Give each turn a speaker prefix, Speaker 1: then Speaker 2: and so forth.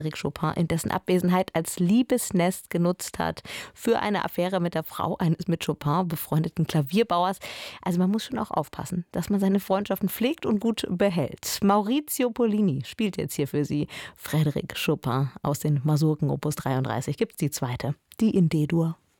Speaker 1: Frédéric Chopin in dessen Abwesenheit als Liebesnest genutzt hat für eine Affäre mit der Frau eines mit Chopin befreundeten Klavierbauers. Also man muss schon auch aufpassen, dass man seine Freundschaften pflegt und gut behält. Maurizio Pollini spielt jetzt hier für Sie Frédéric Chopin aus den Masurken Opus 33. Gibt's die zweite, die in D-Dur.